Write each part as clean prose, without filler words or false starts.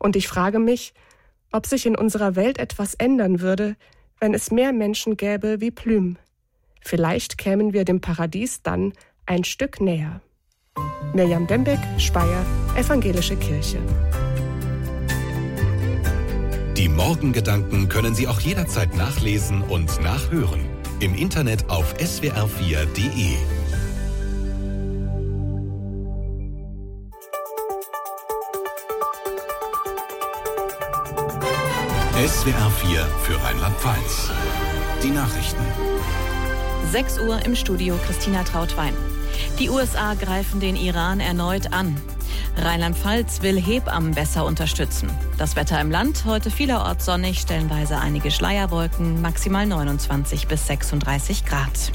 Und ich frage mich, ob sich in unserer Welt etwas ändern würde, wenn es mehr Menschen gäbe wie Plüm. Vielleicht kämen wir dem Paradies dann ein Stück näher. Mirjam Dembeck, Speyer, Evangelische Kirche. Die Morgengedanken können Sie auch jederzeit nachlesen und nachhören. Im Internet auf swr4.de. SWR4 für Rheinland-Pfalz. Die Nachrichten. 6 Uhr im Studio, Christina Trautwein. Die USA greifen den Iran erneut an. Rheinland-Pfalz will Hebammen besser unterstützen. Das Wetter im Land, heute vielerorts sonnig, stellenweise einige Schleierwolken, maximal 29 bis 36 Grad.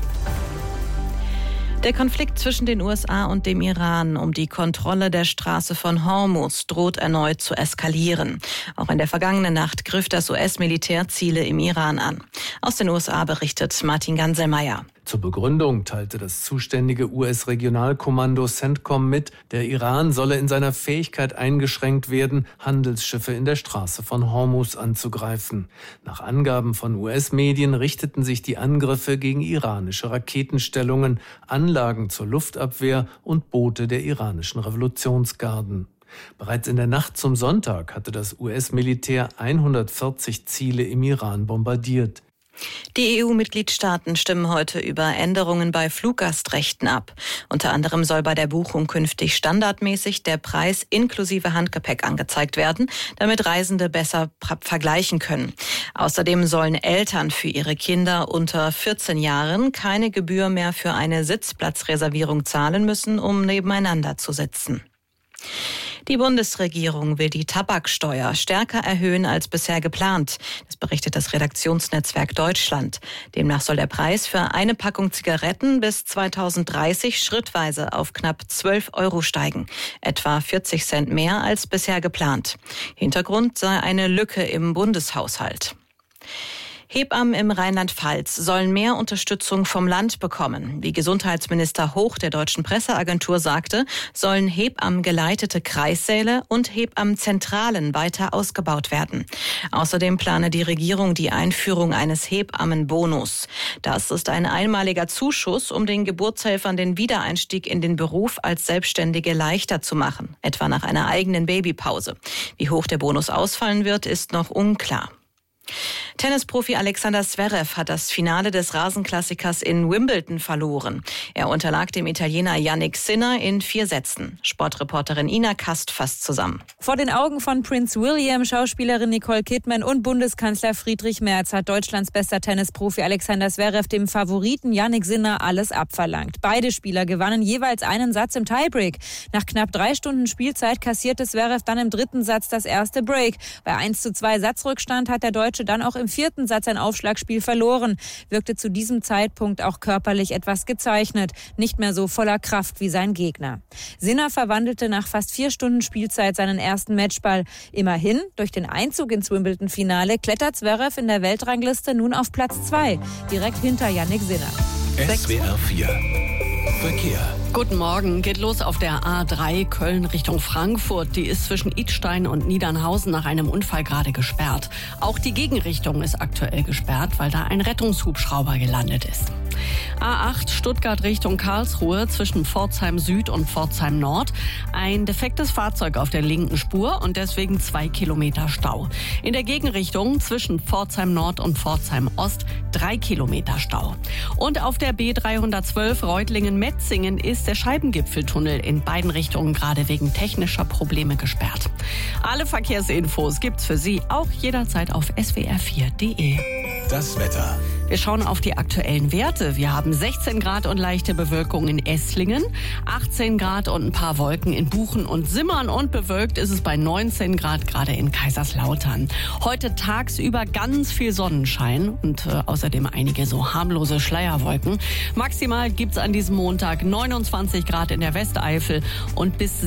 Der Konflikt zwischen den USA und dem Iran um die Kontrolle der Straße von Hormuz droht erneut zu eskalieren. Auch in der vergangenen Nacht griff das US-Militär Ziele im Iran an. Aus den USA berichtet Martin Ganselmeier. Zur Begründung teilte das zuständige US-Regionalkommando CENTCOM mit, der Iran solle in seiner Fähigkeit eingeschränkt werden, Handelsschiffe in der Straße von Hormuz anzugreifen. Nach Angaben von US-Medien richteten sich die Angriffe gegen iranische Raketenstellungen, Anlagen zur Luftabwehr und Boote der iranischen Revolutionsgarden. Bereits in der Nacht zum Sonntag hatte das US-Militär 140 Ziele im Iran bombardiert. Die EU-Mitgliedstaaten stimmen heute über Änderungen bei Fluggastrechten ab. Unter anderem soll bei der Buchung künftig standardmäßig der Preis inklusive Handgepäck angezeigt werden, damit Reisende besser vergleichen können. Außerdem sollen Eltern für ihre Kinder unter 14 Jahren keine Gebühr mehr für eine Sitzplatzreservierung zahlen müssen, um nebeneinander zu sitzen. Die Bundesregierung will die Tabaksteuer stärker erhöhen als bisher geplant. Das berichtet das Redaktionsnetzwerk Deutschland. Demnach soll der Preis für eine Packung Zigaretten bis 2030 schrittweise auf knapp 12 € steigen. Etwa 40 Cent mehr als bisher geplant. Hintergrund sei eine Lücke im Bundeshaushalt. Hebammen im Rheinland-Pfalz sollen mehr Unterstützung vom Land bekommen. Wie Gesundheitsminister Hoch der Deutschen Presseagentur sagte, sollen Hebammen-geleitete Kreissäle und Hebammenzentralen weiter ausgebaut werden. Außerdem plane die Regierung die Einführung eines Hebammenbonus. Das ist ein einmaliger Zuschuss, um den Geburtshelfern den Wiedereinstieg in den Beruf als Selbstständige leichter zu machen, etwa nach einer eigenen Babypause. Wie hoch der Bonus ausfallen wird, ist noch unklar. Tennisprofi Alexander Zverev hat das Finale des Rasenklassikers in Wimbledon verloren. Er unterlag dem Italiener Jannik Sinner in 4 Sätzen. Sportreporterin Ina Kast fasst zusammen. Vor den Augen von Prince William, Schauspielerin Nicole Kidman und Bundeskanzler Friedrich Merz hat Deutschlands bester Tennisprofi Alexander Zverev dem Favoriten Jannik Sinner alles abverlangt. Beide Spieler gewannen jeweils einen Satz im Tiebreak. Nach knapp 3 Stunden Spielzeit kassierte Zverev dann im 3. Satz das erste Break. Bei 1:2 Satzrückstand hat der Deutsche dann auch im 4. Satz ein Aufschlagspiel verloren, wirkte zu diesem Zeitpunkt auch körperlich etwas gezeichnet, nicht mehr so voller Kraft wie sein Gegner. Sinner verwandelte nach fast 4 Stunden Spielzeit seinen ersten Matchball. Immerhin, durch den Einzug ins Wimbledon-Finale klettert Zverev in der Weltrangliste nun auf Platz 2, direkt hinter Jannik Sinner. SWR4 Verkehr. Guten Morgen, geht los auf der A3 Köln Richtung Frankfurt. Die ist zwischen Idstein und Niedernhausen nach einem Unfall gerade gesperrt. Auch die Gegenrichtung ist aktuell gesperrt, weil da ein Rettungshubschrauber gelandet ist. A8 Stuttgart Richtung Karlsruhe zwischen Pforzheim Süd und Pforzheim Nord. Ein defektes Fahrzeug auf der linken Spur und deswegen 2 Kilometer Stau. In der Gegenrichtung zwischen Pforzheim Nord und Pforzheim Ost 3 Kilometer Stau. Und auf der B312 Reutlingen-Metzingen ist der Scheibengipfeltunnel in beiden Richtungen gerade wegen technischer Probleme gesperrt. Alle Verkehrsinfos gibt's für Sie auch jederzeit auf swr4.de. Das Wetter. Wir schauen auf die aktuellen Werte. Wir haben 16 Grad und leichte Bewölkung in Esslingen, 18 Grad und ein paar Wolken in Buchen und Simmern und bewölkt ist es bei 19 Grad gerade in Kaiserslautern. Heute tagsüber ganz viel Sonnenschein und außerdem einige so harmlose Schleierwolken. Maximal gibt's an diesem Montag 29 Grad in der Westeifel und bis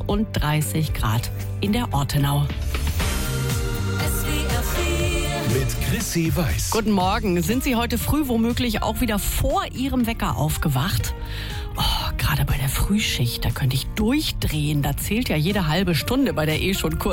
36 Grad in der Ortenau. Mit Chrissy Weiß. Guten Morgen. Sind Sie heute früh womöglich auch wieder vor Ihrem Wecker aufgewacht? Oh, gerade bei der Frühschicht, da könnte ich durchdrehen. Da zählt ja jede halbe Stunde bei der schon kurz